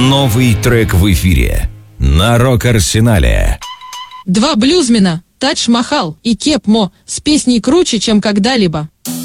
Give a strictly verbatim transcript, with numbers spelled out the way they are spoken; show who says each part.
Speaker 1: Новый трек в эфире на Рок-Арсенале.
Speaker 2: Два блюзмена, Тадж Махал и Кеп Мо, с песней круче, чем когда-либо.